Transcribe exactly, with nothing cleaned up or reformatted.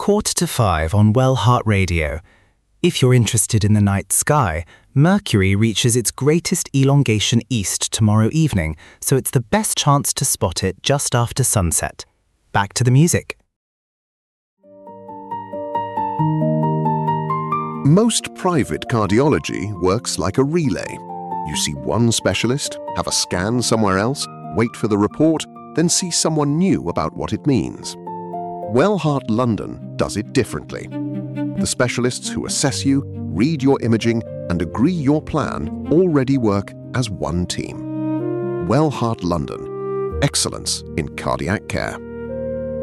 quarter to five on Well Heart Radio. If you're interested in the night sky, Mercury reaches its greatest elongation east tomorrow evening, so it's the best chance to spot it just after sunset. Back to the music. Most private cardiology works like a relay. You see one specialist, have a scan somewhere else, wait for the report, then see someone new about what it means. Well Heart London does it differently. The specialists who assess you, read your imaging, and agree your plan already work as one team. Well Heart London. Excellence in cardiac care.